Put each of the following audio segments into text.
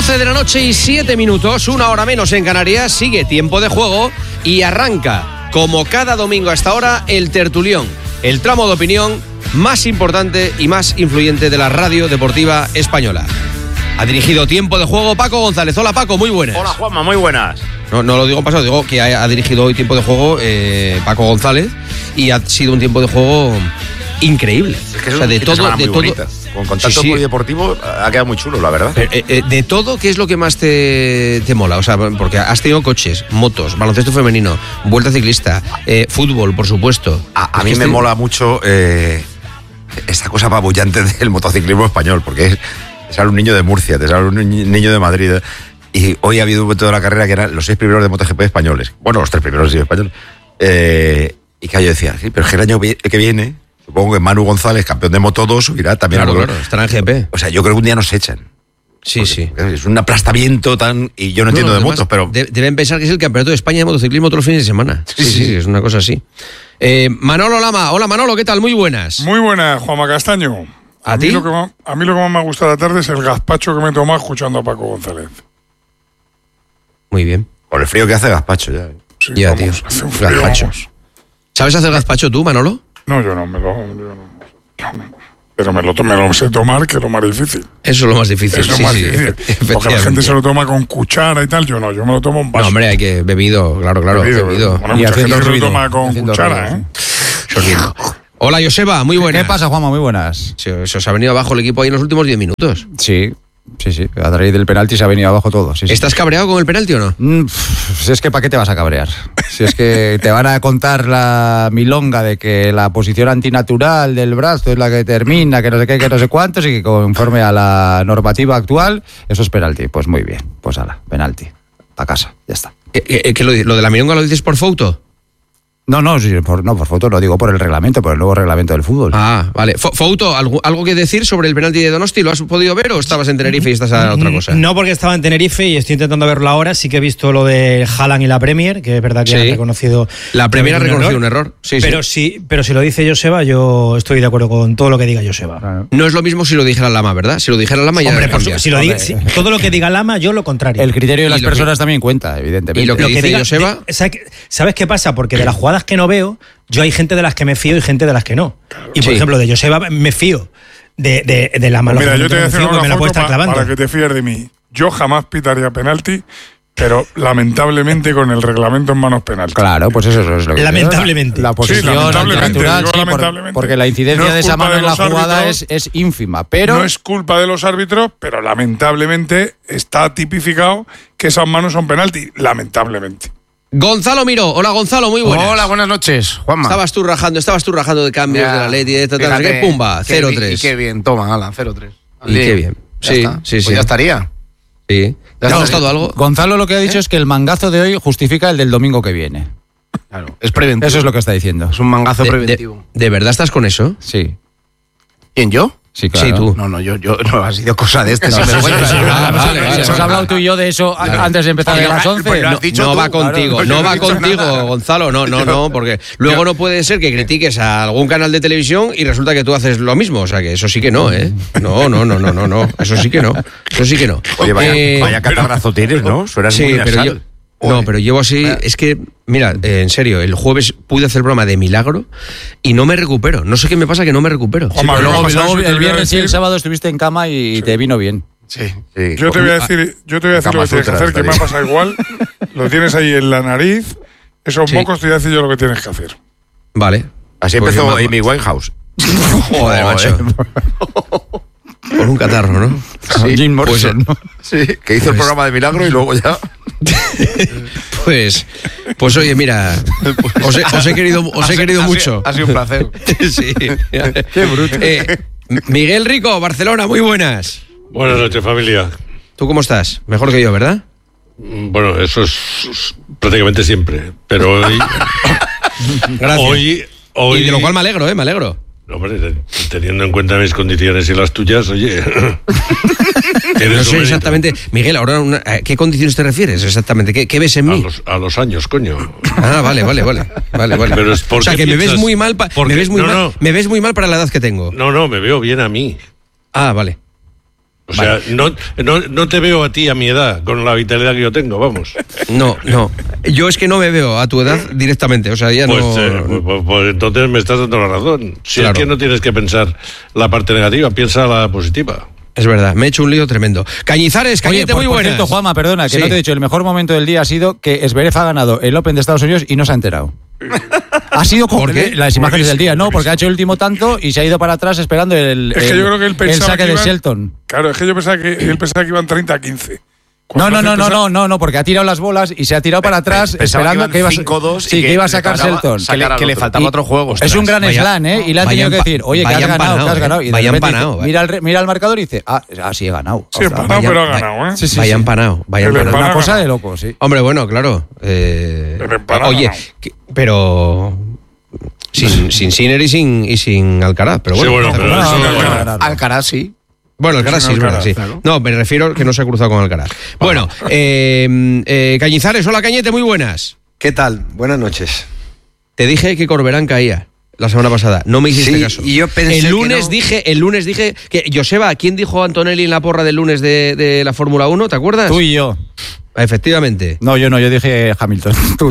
12 de la noche y 7 minutos, una hora menos en Canarias, sigue tiempo de juego y arranca, como cada domingo a esta hora, el tertulión, el tramo de opinión más importante y más influyente de la radio deportiva española. Ha dirigido tiempo de juego Paco González. Hola Paco, muy buenas. Hola Juanma, muy buenas. No lo digo en pasado, digo que ha dirigido hoy tiempo de juego Paco González y ha sido un tiempo de juego increíble. Es que es de todo. Con tanto polideportivo ha quedado muy chulo, la verdad. De todo, ¿qué es lo que más te mola? O sea, porque has tenido coches, motos, baloncesto femenino, vuelta ciclista, fútbol, por supuesto. A mí me mola mucho esta cosa apabullante del motociclismo español, porque te sale un niño de Murcia, te sale un niño de Madrid. Y hoy ha habido un momento de la carrera que eran los 6 primeros de MotoGP españoles. Bueno, los 3 primeros españoles. Y que yo decía, sí, pero es que el año que viene, supongo que Manu González, campeón de Moto2, subirá también. Claro, estará en GP. O sea, yo creo que un día nos echan. Sí. Es un aplastamiento tan... Y yo no entiendo de motos, pero... Deben pensar que es el campeonato de España de motociclismo todos los fines de semana. Sí, es una cosa así. Manolo Lama. Hola Manolo, ¿qué tal? Muy buenas. Muy buenas, Juanma Castaño. ¿A ti? A mí lo que más me ha gustado la tarde es el gazpacho que me he tomado escuchando a Paco González. Muy bien. Por el frío que hace gazpacho ya. Sí, ya, tío. Hace un frío, gazpacho. Vamos. ¿Sabes hacer gazpacho tú, Manolo? No, yo no. Pero me lo sé tomar, que es lo más difícil. Eso es lo más difícil. Eso es lo más difícil. Porque la gente se lo toma con cuchara y tal, yo no. Yo me lo tomo en vaso. No, hombre, hay que bebido, claro. Bebido. Bueno, mucha gente se lo toma con cuchara, Sorbiendo. Hola, Joseba, muy buenas. ¿Qué pasa, Juanma? Muy buenas. Se os ha venido abajo el equipo ahí en los últimos 10 minutos. Sí. A raíz del penalti se ha venido abajo todo. Sí. ¿Estás cabreado con el penalti o no? Si es que ¿para qué te vas a cabrear? Si es que te van a contar la milonga de que la posición antinatural del brazo es la que termina, que no sé qué, que no sé cuántos, y que conforme a la normativa actual, eso es penalti. Pues muy bien, pues ala, penalti. Pa' casa, ya está. ¿Que lo de la milonga lo dices por foto? No, por foto lo digo por el reglamento, por el nuevo reglamento del fútbol. Ah, vale. Fouto, ¿algo que decir sobre el penalti de Donosti? ¿Lo has podido ver o estabas en Tenerife y estás a otra cosa? No, porque estaba en Tenerife y estoy intentando verlo ahora. Sí que he visto lo de Haaland y la Premier, que es verdad que han reconocido... La Premier ha reconocido un error. Pero si lo dice Joseba, yo estoy de acuerdo con todo lo que diga Joseba. Claro. No es lo mismo si lo dijera Lama, ¿verdad? Si lo dijera Lama ya cambia. Todo lo que diga Lama, yo lo contrario. El criterio de las personas también cuenta, evidentemente. Y lo que dice Joseba... ¿Sabes qué pasa? Porque de las jugadas que no veo, yo hay gente de las que me fío y gente de las que no. Y por ejemplo, de Joseba me fío. De la mano. Mira, yo te voy a decir una foto para que te fíes de mí. Yo jamás pitaría penalti, pero lamentablemente con el reglamento en manos penalti. Claro, pues eso es lo que... Lamentablemente. La posición natural, lamentablemente. porque la incidencia de esa mano en la jugada es ínfima, pero... No es culpa de los árbitros, pero lamentablemente está tipificado que esas manos son penalti. Lamentablemente. Gonzalo Miró. Hola, Gonzalo, muy buenas. Hola, buenas noches, Juanma. Estabas tú rajando de cambios de la Leti, de no sé qué, pumba, 0-3. Y qué bien, toma, ala, 0-3. Y qué bien. Sí. Pues ya estaría. Sí. ¿Te ha gustado algo? Gonzalo lo que ha dicho es que el mangazo de hoy justifica el del domingo que viene. Claro, es preventivo. Eso es lo que está diciendo. Es un mangazo preventivo. ¿De verdad estás con eso? Sí. ¿Quién, yo? Sí, claro. Sí, tú. No, yo no, ha sido cosa de este. Vale. Hemos hablado tú y yo de eso antes de empezar a las 11. No va contigo, Gonzalo, no, porque luego no puede ser que critiques a algún canal de televisión y resulta que tú haces lo mismo, o sea que eso sí que no, ¿eh? No, eso sí que no. Oye, vaya catarrazo tienes, ¿no? Suenas muy nasal. Pero llevo así, es que, mira, en serio, el jueves pude hacer broma de milagro y no me recupero. No sé qué me pasa que no me recupero. Luego el viernes y el sábado estuviste en cama y te vino bien. Sí. Yo te voy a decir lo que tienes que hacer, que me ha pasado igual. Lo tienes ahí en la nariz, esos mocos, te voy a decir yo lo que tienes que hacer. Vale. Así empezó Amy Winehouse. Joder, macho. Con un catarro, ¿no? Sí. Jim Morrison, ¿no? Sí, que hizo el programa de milagro y luego ya... Pues oye, mira, os he querido mucho. Ha sido un placer. Sí. Qué bruto. Miguel Rico, Barcelona, muy buenas. Buenas noches, familia. ¿Tú cómo estás? Mejor que yo, ¿verdad? Bueno, eso es prácticamente siempre, pero hoy... Gracias. Hoy... Y de lo cual me alegro. Hombre, teniendo en cuenta mis condiciones y las tuyas, oye... No sé exactamente, Miguel, ahora ¿qué condiciones te refieres exactamente? ¿Qué ves en mí? A los años, coño. Ah, vale. Pero es porque o sea, que me ves muy mal, me ves muy mal para la edad que tengo. No, me veo bien a mí. Ah, vale. O sea, no te veo a ti a mi edad, con la vitalidad que yo tengo, vamos. No. Yo es que no me veo a tu edad directamente. O sea, ya pues, no. Pues entonces me estás dando la razón. Si claro. Es que no tienes que pensar la parte negativa, piensa la positiva. Es verdad, me he hecho un lío tremendo. Cañizares, Cañete, muy buenas. Por cierto, Juanma, perdona, que no te he dicho, el mejor momento del día ha sido que Zverev ha ganado el Open de Estados Unidos y no se ha enterado. Ha sido ¿por qué? Las imágenes del día, no, porque ha hecho el último tanto y se ha ido para atrás esperando el saque de Shelton. Claro, es que yo pensaba que él pensaba que iban 30-15. No, porque ha tirado las bolas y se ha tirado para atrás esperando que iba a sacar Shelton. Que le faltaba otro juego. Es un gran slam, ¿eh? Y le han tenido que decir, oye, que has ganado. Y vaya empanado. Mira el marcador y dice, sí he ganado. Sí, empanado, pero ha ganado, ¿eh? Vaya empanado. Una cosa de loco, sí. Hombre, bueno, claro. Oye, pero sin Sinner y sin Alcaraz, pero bueno. Sí, bueno, Alcaraz sí. Bueno, Alcaraz sí, es verdad, sí. Claro. No, me refiero que no se ha cruzado con Alcaraz. Bueno, Cañizares, hola Cañete, muy buenas. ¿Qué tal? Buenas noches. Te dije que Corberán caía la semana pasada, no me hiciste caso. Y yo pensé el lunes dije que Joseba, ¿quién dijo Antonelli en la porra del lunes de la Fórmula 1? ¿Te acuerdas? Tú y yo. Efectivamente. No, yo dije Hamilton. Tú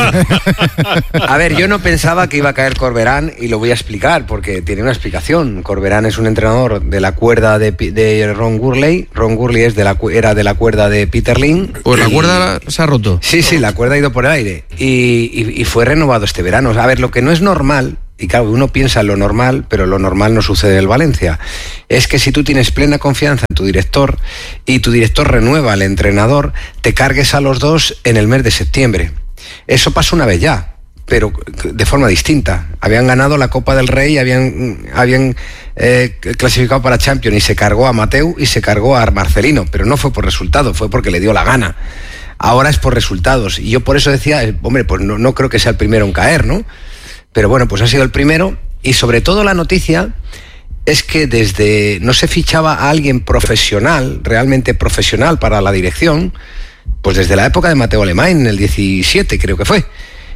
A ver, yo no pensaba que iba a caer Corberán y lo voy a explicar porque tiene una explicación. Corberán es un entrenador de la cuerda de Ron Gurley. Ron Gurley era de la cuerda de Peter Lin. Pues la cuerda se ha roto. Sí, la cuerda ha ido por el aire y fue renovado este verano. A ver, lo que no es normal. Y claro, uno piensa en lo normal, pero lo normal no sucede en el Valencia. Es que si tú tienes plena confianza en tu director y tu director renueva al entrenador, te cargues a los dos en el mes de septiembre. Eso pasó una vez ya, pero de forma distinta. Habían ganado la Copa del Rey, habían clasificado para Champions y se cargó a Mateu y se cargó a Marcelino, pero no fue por resultado, fue porque le dio la gana. Ahora es por resultados. Y yo por eso decía, hombre, pues no creo que sea el primero en caer, ¿no? Pero bueno, pues ha sido el primero y sobre todo la noticia es que no se fichaba a alguien profesional, realmente profesional para la dirección, pues desde la época de Mateo Alemán, en el 17 creo que fue.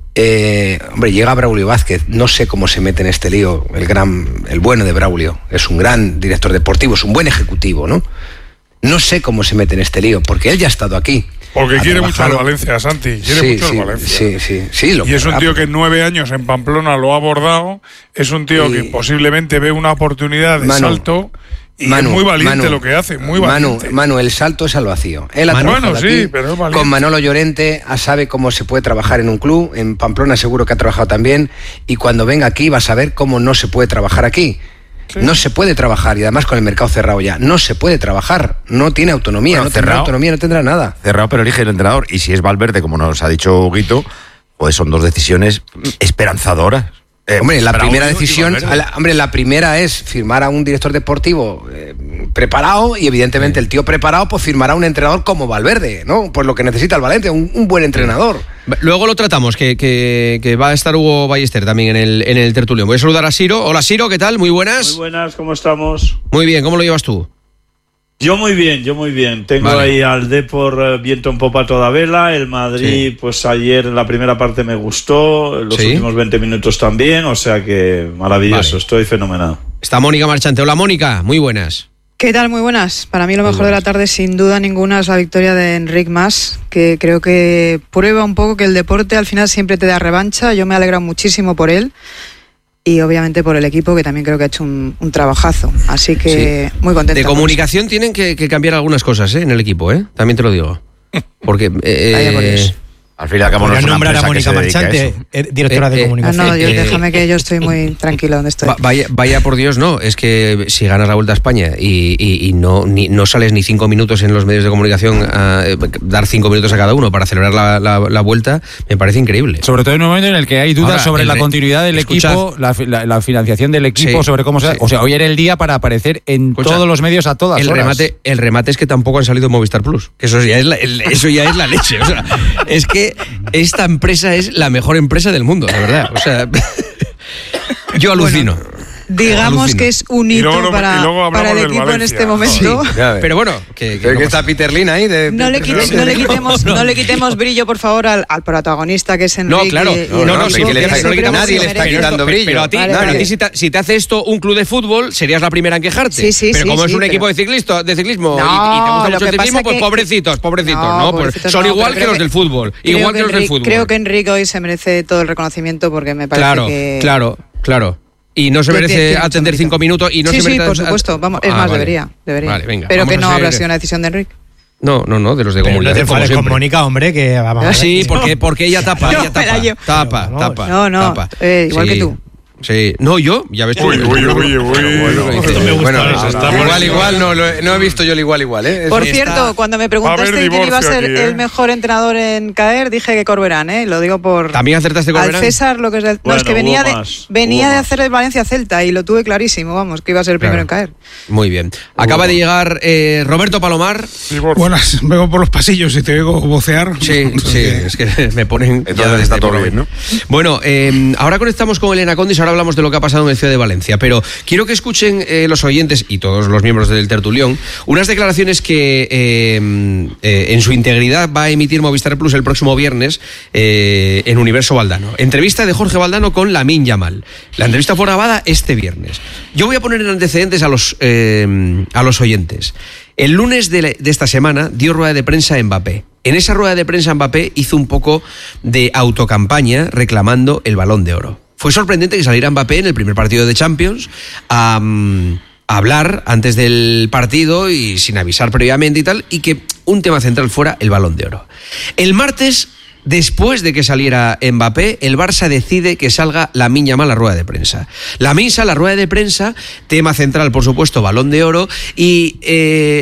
Hombre, llega Braulio Vázquez, no sé cómo se mete en este lío, el bueno de Braulio, es un gran director deportivo, es un buen ejecutivo, ¿no? No sé cómo se mete en este lío, porque él ya ha estado aquí. Porque quiere mucho al Valencia, Santi. Quiere mucho al Valencia. Sí. Y es un tío que 9 años en Pamplona lo ha abordado. Es un tío que posiblemente ve una oportunidad de salto. Y es muy valiente lo que hace, muy valiente. Manu, el salto es al vacío. Él ha trabajado aquí, pero es valiente. Con Manolo Llorente, sabe cómo se puede trabajar en un club. En Pamplona seguro que ha trabajado también. Y cuando venga aquí va a saber cómo no se puede trabajar aquí. Sí. No se puede trabajar y además con el mercado cerrado ya. No se puede trabajar, no tiene autonomía, bueno, no tendrá autonomía, no tendrá nada. Cerrado, pero elige el entrenador. Y si es Valverde, como nos ha dicho Huguito, pues son dos decisiones esperanzadoras. Hombre, la primera decisión, la primera es firmar a un director deportivo preparado y evidentemente el tío preparado pues firmará a un entrenador como Valverde, ¿no? Pues lo que necesita el Valencia, un buen entrenador. Luego lo tratamos, que va a estar Hugo Ballester también en el tertulio. Voy a saludar a Siro. Hola Siro, ¿qué tal? Muy buenas. Muy buenas, ¿cómo estamos? Muy bien, ¿cómo lo llevas tú? Yo muy bien. Tengo ahí al Depor viento en popa toda vela. El Madrid, pues ayer en la primera parte me gustó. Los últimos 20 minutos también. O sea que maravilloso, estoy fenomenal. Está Mónica Marchante. Hola Mónica, muy buenas. ¿Qué tal? Muy buenas. Para mí lo mejor de la tarde sin duda ninguna es la victoria de Enric Mas, que creo que prueba un poco que el deporte al final siempre te da revancha. Yo me he alegrado muchísimo por él. Y obviamente por el equipo, que también creo que ha hecho un trabajazo. Así que muy contenta. De comunicación tienen que cambiar algunas cosas en el equipo, también te lo digo. Porque al final acabamos de nombrar a Mónica Marchante, directora de comunicación. No, déjame que yo estoy muy tranquilo donde estoy. Vaya por Dios, no. Es que si ganas la Vuelta a España y no sales ni 5 minutos en los medios de comunicación a dar 5 minutos a cada uno para celebrar la Vuelta, me parece increíble. Sobre todo en un momento en el que hay dudas sobre la continuidad del equipo, la financiación del equipo, sobre cómo se... O sea, hoy era el día para aparecer en todos los medios a todas horas. El remate es que tampoco han salido en Movistar Plus. Que eso ya es la leche. O sea, es que esta empresa es la mejor empresa del mundo, de verdad. O sea, yo alucino. Digamos que es un hito para el equipo en este momento. Sí, pero bueno, que está Peter Lim ahí. No le quitemos brillo, por favor, al protagonista que es Enrique. No, claro. Nadie le está quitando brillo. Pero a ti, si te hace esto un club de fútbol, serías la primera en quejarte. Sí, pero como es un equipo de ciclismo y te gusta mucho el ciclismo, pues pobrecitos. No, pues son igual que los del fútbol. Igual que los del fútbol. Creo que Enrique hoy se merece todo el reconocimiento porque me parece que... Claro. Y no se merece atender 5 minutos y no se merece... Sí, por supuesto. Vamos, es más, debería. Vale, venga. Pero que no habrá sido una decisión de Enrique. No, de los de comunicación. No te enfades con Mónica, hombre, que vamos. Sí, porque ella tapa. Tapa. No. Igual que tú. Sí, no, yo, ya ves tú. Uy. Esto me gusta. Igual, no he visto yo el igual, ¿eh? Por cierto, cuando me preguntaste quién iba a ser el mejor entrenador en caer, dije que Corberán, ¿eh? Lo digo por... ¿También acertaste Corberán? Al César, lo que es... es que venía de hacer el Valencia-Celta y lo tuve clarísimo, vamos, que iba a ser el primero en caer. Muy bien. Acaba de llegar Roberto Palomar. Buenas, vengo por los pasillos y te oigo vocear. Sí, es que me ponen... Entonces está todo bien, ¿no? Bueno, ahora conectamos con Elena Condis, ahora hablamos de lo que ha pasado en el Ciudad de Valencia, pero quiero que escuchen los oyentes y todos los miembros del tertulión unas declaraciones que en su integridad va a emitir Movistar Plus el próximo viernes en Universo Valdano. Entrevista de Jorge Valdano con Lamine Yamal. La entrevista fue grabada este viernes. Yo voy a poner en antecedentes a los oyentes. El lunes de esta semana dio rueda de prensa Mbappé. En esa rueda de prensa Mbappé hizo un poco de autocampaña reclamando el Balón de Oro. Fue sorprendente que saliera Mbappé en el primer partido de Champions a hablar antes del partido y sin avisar previamente y tal, y que un tema central fuera el Balón de Oro. El martes, después de que saliera Mbappé, el Barça decide que salga Lamine Yamal a la rueda de prensa. Lamine sale a la rueda de prensa, tema central, por supuesto, Balón de Oro, y